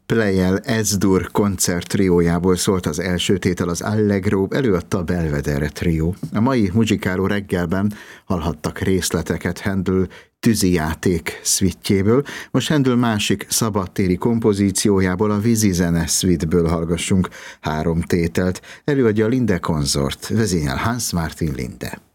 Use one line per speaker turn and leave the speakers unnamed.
Pleyel Ez-dur koncerttriójából szólt az első tétel, az Allegro, előadta a Belvedere trió. A mai Muzsikáló reggelben hallhattak részleteket Händel tűzijáték szvittjéből, most Händel másik szabadtéri kompozíciójából, a vízizene szvitből hallgassunk 3 tételt. Előadja a Linde Consort, vezényel Hans Martin Linde.